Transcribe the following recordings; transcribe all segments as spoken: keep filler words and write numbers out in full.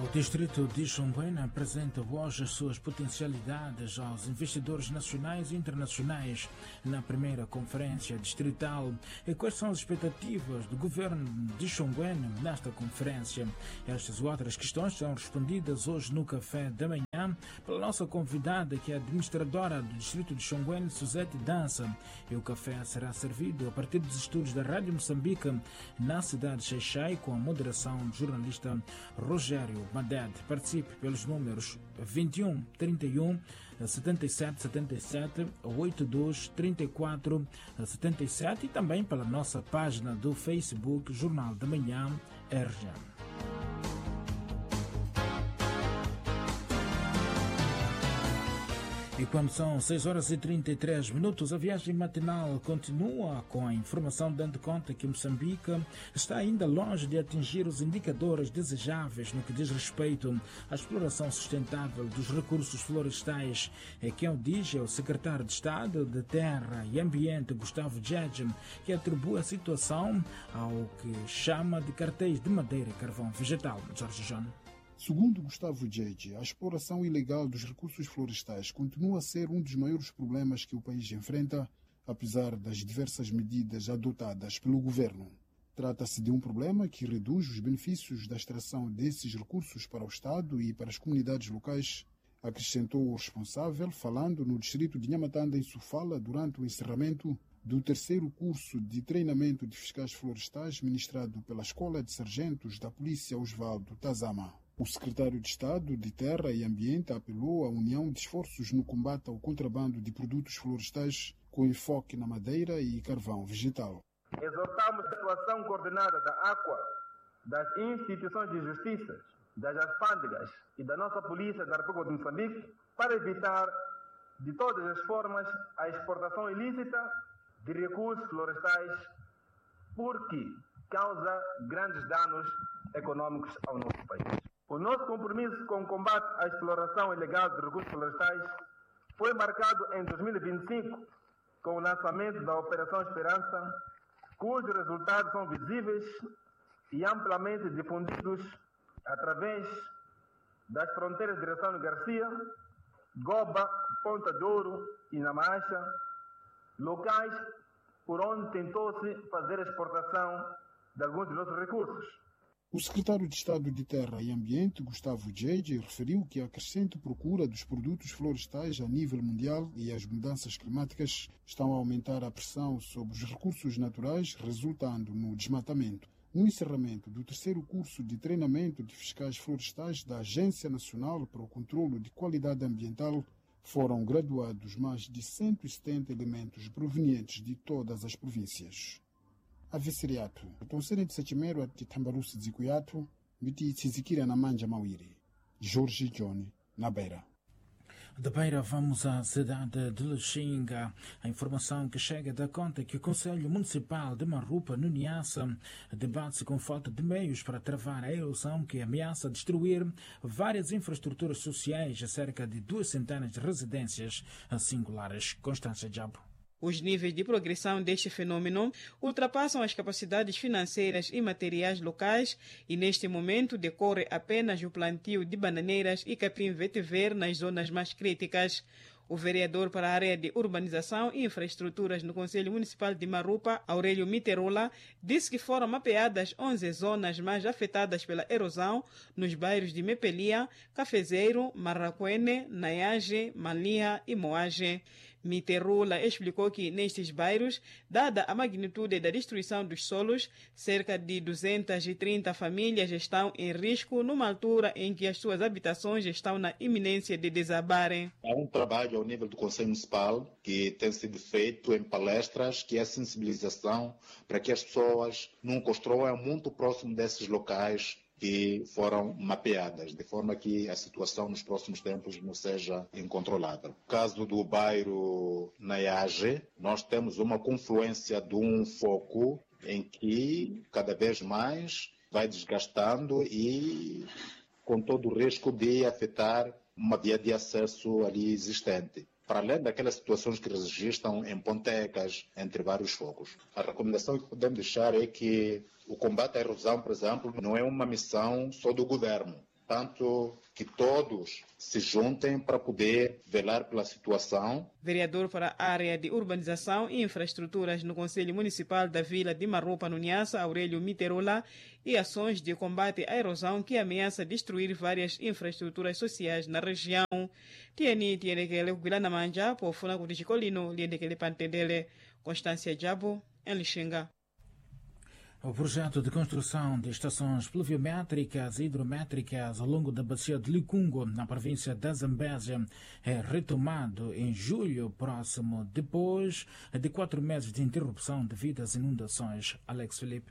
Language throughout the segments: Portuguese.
O distrito de Xonguena apresenta hoje as suas potencialidades aos investidores nacionais e internacionais na primeira conferência distrital. E quais são as expectativas do governo de Xonguena nesta conferência? Estas e outras questões são respondidas hoje no café da manhã pela nossa convidada, que é a administradora do distrito de Xonguena, Suzete Dança. E o café será servido a partir dos estúdios da Rádio Moçambique na cidade de Xai-Xai, com a moderação do jornalista Rogério Maded. Participe pelos números vinte e um, trinta e um, setenta e sete, setenta e sete, oitenta e dois, trinta e quatro, setenta e sete e também pela nossa página do Facebook Jornal da Manhã R J. E quando são seis horas e trinta e três minutos, a viagem matinal continua com a informação dando conta que Moçambique está ainda longe de atingir os indicadores desejáveis no que diz respeito à exploração sustentável dos recursos florestais. É quem o diz é o secretário de Estado de Terra e Ambiente, Gustavo Djedje, que atribui a situação ao que chama de cartéis de madeira e carvão vegetal. Jorge João. Segundo Gustavo Djedje, a exploração ilegal dos recursos florestais continua a ser um dos maiores problemas que o país enfrenta, apesar das diversas medidas adotadas pelo governo. Trata-se de um problema que reduz os benefícios da extração desses recursos para o Estado e para as comunidades locais, acrescentou o responsável, falando no distrito de Nhamatanda, em Sofala, durante o encerramento do terceiro curso de treinamento de fiscais florestais ministrado pela Escola de Sargentos da Polícia Osvaldo Tazama. O secretário de Estado de Terra e Ambiente apelou à união de esforços no combate ao contrabando de produtos florestais com enfoque na madeira e carvão vegetal. Exortamos a atuação coordenada da AQUA, das instituições de justiça, das alfândegas e da nossa Polícia da República de Moçambique para evitar, de todas as formas, a exportação ilícita de recursos florestais, porque causa grandes danos econômicos ao nosso país. O nosso compromisso com o combate à exploração ilegal de recursos florestais foi marcado em dois mil e vinte e cinco com o lançamento da Operação Esperança, cujos resultados são visíveis e amplamente difundidos através das fronteiras de Direção de Garcia, Goba, Ponta de Ouro e Namacha, locais por onde tentou-se fazer a exportação de alguns dos nossos recursos. O secretário de Estado de Terra e Ambiente, Gustavo Djedje, referiu que a crescente procura dos produtos florestais a nível mundial e as mudanças climáticas estão a aumentar a pressão sobre os recursos naturais, resultando no desmatamento. No encerramento do terceiro curso de treinamento de fiscais florestais da Agência Nacional para o Controlo de Qualidade Ambiental, foram graduados mais de cento e setenta elementos provenientes de todas as províncias. Aveseriatu, tonsere de Sachimero a Tambarusi Zikuyato, Biti Tizikira na Manja Mawiri, Jorge Johnny, na Beira. Da Beira vamos à cidade de Lichinga. A informação que chega dá conta que o Conselho Municipal de Marupa, no Niassa, debate-se com falta de meios para travar a erosão que ameaça destruir várias infraestruturas sociais a cerca de duas centenas de residências singulares. Constância Diabo. Os níveis de progressão deste fenômeno ultrapassam as capacidades financeiras e materiais locais e, neste momento, decorre apenas o plantio de bananeiras e capim-vetiver nas zonas mais críticas. O vereador para a área de urbanização e infraestruturas no Conselho Municipal de Marupa, Aurélio Miterola, disse que foram mapeadas onze zonas mais afetadas pela erosão nos bairros de Mepelia, Cafezeiro, Marraquene, Nayage, Malia e Moage. Miterola explicou que nestes bairros, dada a magnitude da destruição dos solos, cerca de duzentas e trinta famílias estão em risco numa altura em que as suas habitações estão na iminência de desabarem. Há um trabalho ao nível do Conselho Municipal que tem sido feito em palestras, que é a sensibilização para que as pessoas não construam muito próximo desses locais que foram mapeadas, de forma que a situação nos próximos tempos não seja incontrolável. No caso do bairro Nayage, nós temos uma confluência de um foco em que cada vez mais vai desgastando e com todo o risco de afetar uma via de acesso ali existente. Para além daquelas situações que registram em pontecas, entre vários focos. A recomendação que podemos deixar é que o combate à erosão, por exemplo, não é uma missão só do governo. tanto que todos se juntem para poder velar pela situação. Vereador para a área de urbanização e infraestruturas no Conselho Municipal da Vila de Marropa, no Niassa, Aurélio Miterola, e ações de combate à erosão que ameaça destruir várias infraestruturas sociais na região. Tieni tienekele kugilana manja pofuna kuti chikolino liendekele pantendele. Constância Jabo, em Lixinga. O projeto de construção de estações pluviométricas e hidrométricas ao longo da bacia de Licungo, na província da Zambésia, é retomado em julho próximo, depois de quatro meses de interrupção devido às inundações. Alex Felipe.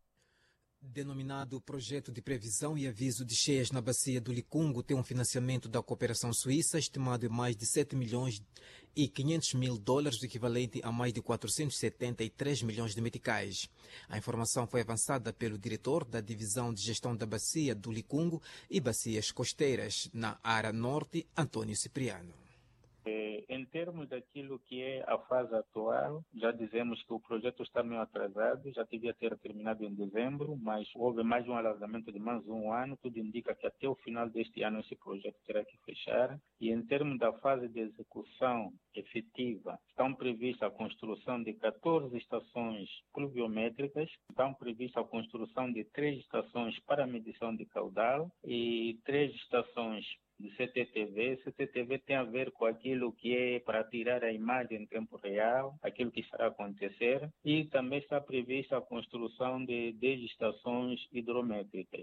Denominado Projeto de Previsão e Aviso de Cheias na Bacia do Licungo, tem um financiamento da cooperação suíça estimado em mais de sete milhões e quinhentos mil dólares, equivalente a mais de quatrocentos e setenta e três milhões de meticais. A informação foi avançada pelo diretor da Divisão de Gestão da Bacia do Licungo e Bacias Costeiras, na Ara Norte, Antônio Cipriano. Em termos daquilo que é a fase atual, já dizemos que o projeto está meio atrasado, já devia ter terminado em dezembro, mas houve mais um alargamento de mais um ano, tudo indica que até o final deste ano esse projeto terá que fechar. E em termos da fase de execução efetiva, estão previstas a construção de quatorze estações pluviométricas, estão previstas a construção de três estações para medição de caudal e três estações de C T T V. C T T V tem a ver com aquilo que é para tirar a imagem em tempo real, aquilo que estará a acontecer, e também está prevista a construção de dez estações hidrométricas.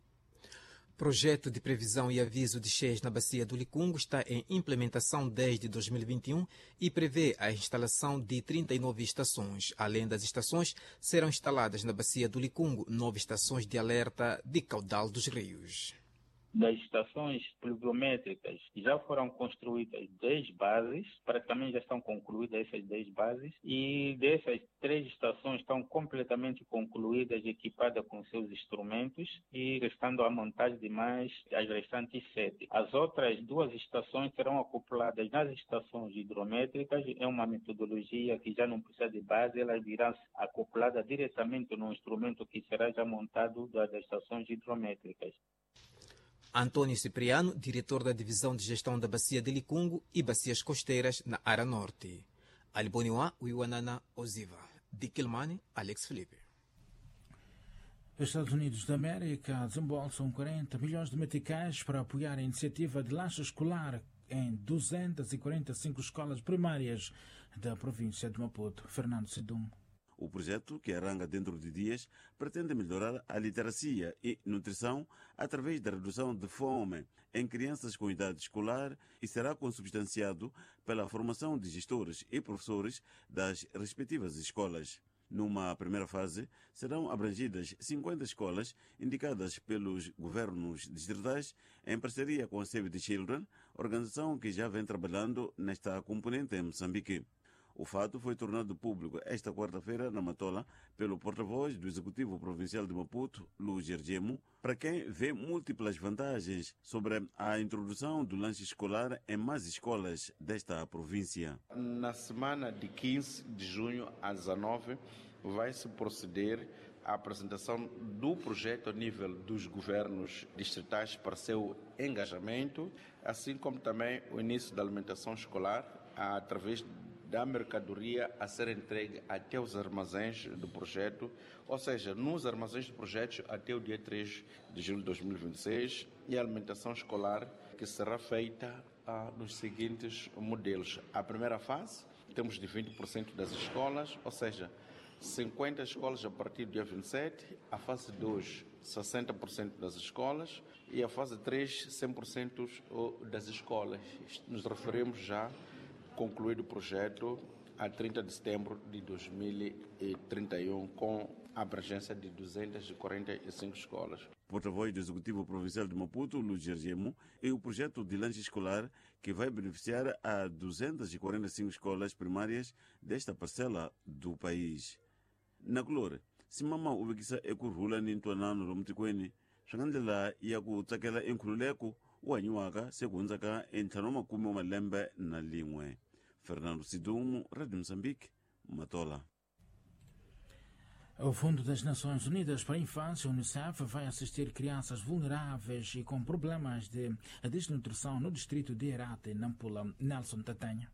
Projeto de previsão e aviso de cheias na Bacia do Licungo está em implementação desde dois mil e vinte e um e prevê a instalação de trinta e nove estações. Além das estações, serão instaladas na Bacia do Licungo nove estações de alerta de caudal dos rios. Das estações pluviométricas já foram construídas dez bases, praticamente já estão concluídas essas dez bases, e dessas três estações estão completamente concluídas, equipadas com seus instrumentos, e restando a montagem de mais as restantes sete. As outras duas estações serão acopladas nas estações hidrométricas, é uma metodologia que já não precisa de base, elas virão acopladas diretamente no instrumento que será já montado das estações hidrométricas. Antônio Cipriano, diretor da Divisão de Gestão da Bacia de Licungo e Bacias Costeiras, na Ara Norte. Alboniwa, Uiwanana, Oziva. De Quilmane, Alex Felipe. Os Estados Unidos da América desembolsam quarenta milhões de meticais para apoiar a iniciativa de lancha escolar em duzentas e quarenta e cinco escolas primárias da província de Maputo. Fernando Sidum. O projeto, que arranca dentro de dias, pretende melhorar a literacia e nutrição através da redução de fome em crianças com idade escolar e será consubstanciado pela formação de gestores e professores das respectivas escolas. Numa primeira fase, serão abrangidas cinquenta escolas indicadas pelos governos distritais em parceria com a Save the Children, organização que já vem trabalhando nesta componente em Moçambique. O fato foi tornado público esta quarta-feira na Matola pelo porta-voz do Executivo Provincial de Maputo, Luís Ergemo, para quem vê múltiplas vantagens sobre a introdução do lanche escolar em mais escolas desta província. Na semana de quinze de junho a dezanove vai-se proceder à apresentação do projeto a nível dos governos distritais para seu engajamento, assim como também o início da alimentação escolar através da mercadoria a ser entregue até os armazéns do projeto, ou seja, nos armazéns do projeto até o dia três de julho de dois mil e vinte e seis, e a alimentação escolar que será feita ah, nos seguintes modelos. A primeira fase, temos de vinte por cento das escolas, ou seja, cinquenta escolas a partir do dia vinte e sete, a fase dois, sessenta por cento das escolas, e a fase três, cem por cento das escolas. Nos referimos já concluído o projeto a trinta de setembro de dois mil e trinta e um, com a abrangência de duzentas e quarenta e cinco escolas. Porta-voz do Executivo Provincial de Maputo, Luís Ergemo, é o projeto de lanche escolar que vai beneficiar a duzentas e quarenta e cinco escolas primárias desta parcela do país. Na Glória, se mama ubikisa ekurhula ni ntwanano lomtikweni, swangandlela ya kutsakela enkhululeko wanyiwaka sekundzaka entlhanu makumi wa malembe na limwe. Fernando Sidumu, Radio Moçambique, Matola. O Fundo das Nações Unidas para a Infância, Unicef, vai assistir crianças vulneráveis e com problemas de desnutrição no distrito de Herate, Nampula. Nelson Tatanha.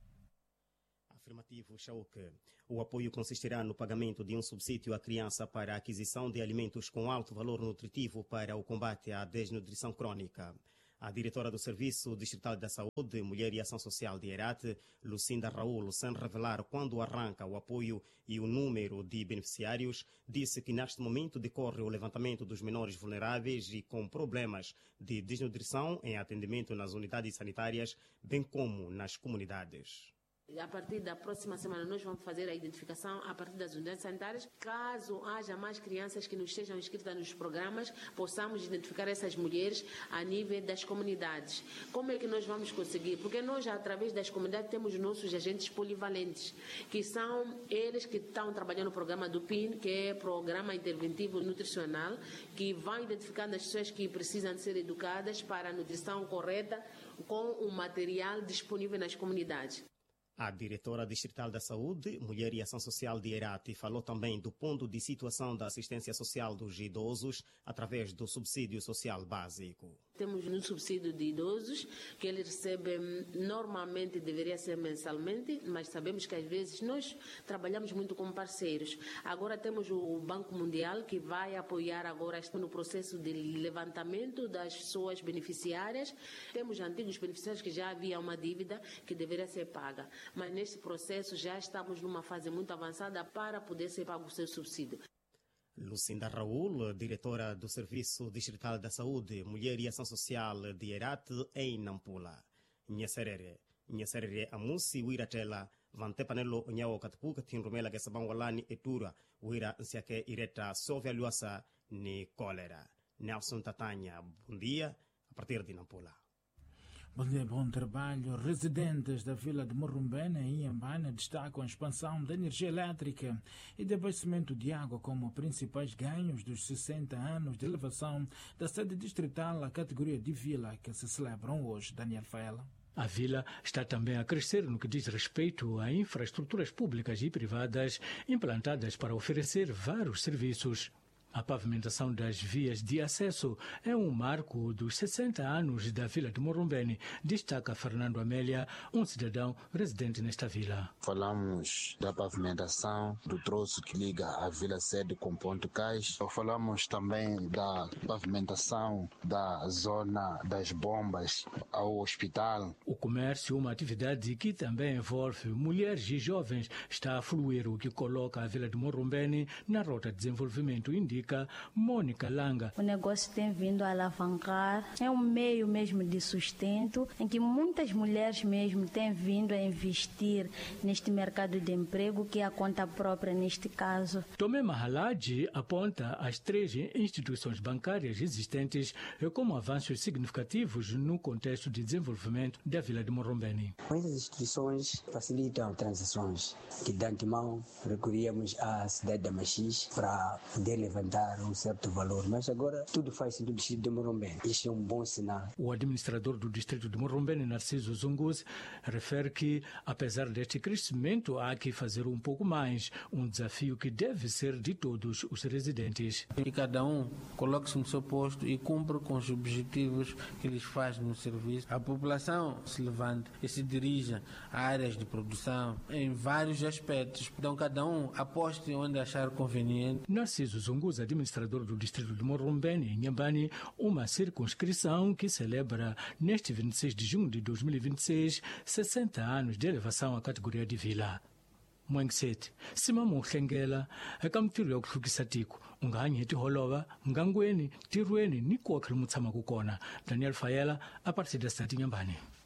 Afirmativo, Chauque. O apoio consistirá no pagamento de um subsídio à criança para a aquisição de alimentos com alto valor nutritivo para o combate à desnutrição crônica. A diretora do Serviço Distrital da Saúde, Mulher e Ação Social de Herate, Lucinda Raul, sem revelar quando arranca o apoio e o número de beneficiários, disse que neste momento decorre o levantamento dos menores vulneráveis e com problemas de desnutrição em atendimento nas unidades sanitárias, bem como nas comunidades. A partir da próxima semana nós vamos fazer a identificação a partir das unidades sanitárias. Caso haja mais crianças que nos estejam inscritas nos programas, possamos identificar essas mulheres a nível das comunidades. Como é que nós vamos conseguir? Porque nós, através das comunidades, temos nossos agentes polivalentes, que são eles que estão trabalhando no programa do P I N, que é Programa Interventivo Nutricional, que vai identificando as pessoas que precisam de ser educadas para a nutrição correta com o material disponível nas comunidades. A diretora distrital da Saúde, Mulher e Ação Social de Herate falou também do ponto de situação da assistência social dos idosos através do subsídio social básico. Temos um subsídio de idosos que eles recebem, normalmente deveria ser mensalmente, mas sabemos que às vezes nós trabalhamos muito com parceiros. Agora temos o Banco Mundial que vai apoiar agora no processo de levantamento das pessoas beneficiárias. Temos antigos beneficiários que já havia uma dívida que deveria ser paga, mas neste processo já estamos numa fase muito avançada para poder ser pago o seu subsídio. Lucinda Raul, diretora do Serviço Distrital da Saúde, Mulher e Ação Social de Herate, em Nampula. Nhaserere, Nhaserere Amusi Wiratela, Vante Panelo Nyao Katapuka Tinrumela Gesabangwalani Etura, Wira Nsiake Ireta Sovialuasa ni Cólera. Nelson Tatanha, bom dia, a partir de Nampula. Bom dia, bom trabalho. Residentes da vila de Morumbene e Inhambane destacam a expansão da energia elétrica e de abastecimento de água como principais ganhos dos sessenta anos de elevação da sede distrital à categoria de vila que se celebram hoje. Daniel Faela. A vila está também a crescer no que diz respeito a infraestruturas públicas e privadas implantadas para oferecer vários serviços. A pavimentação das vias de acesso é um marco dos sessenta anos da vila de Morumbene, destaca Fernando Amélia, um cidadão residente nesta vila. Falamos da pavimentação do troço que liga a vila sede com Ponto Cais. Falamos também da pavimentação da zona das bombas ao hospital. O comércio, uma atividade que também envolve mulheres e jovens, está a fluir, o que coloca a vila de Morumbene na rota de desenvolvimento indica Mônica Langa. O negócio tem vindo a alavancar, é um meio mesmo de sustento em que muitas mulheres mesmo têm vindo a investir neste mercado de emprego, que é a conta própria neste caso. Tomé Mahaladi aponta as três instituições bancárias existentes como avanços significativos no contexto de desenvolvimento da vila de Morumbene. Essas instituições facilitam transações que de antemão recorríamos à cidade da Machis para poder levantar um certo valor, mas agora tudo faz no distrito de Morumbene. Este é um bom sinal. O administrador do distrito de Morumbene, Narciso Zungus, refere que, apesar deste crescimento, há que fazer um pouco mais, um desafio que deve ser de todos os residentes. E cada um coloque-se no seu posto e cumpre com os objetivos que lhes faz no serviço. A população se levanta e se dirige a áreas de produção em vários aspectos. Então cada um aposte onde achar conveniente. Narciso Zungus, administrador do distrito de Morumbene, em Inhambane, uma circunscrição que celebra neste vinte e seis de junho de dois mil e vinte e seis sessenta anos de elevação à categoria de vila. Mwengiseti, Simamu Hlengela, akamtiru ya kuhlukisa tiku, unganye tiholova, ngangweni, tirweni, ni kuwa kilimutama kukona. Daniel Fayela, a partir da cidade de Inhambane.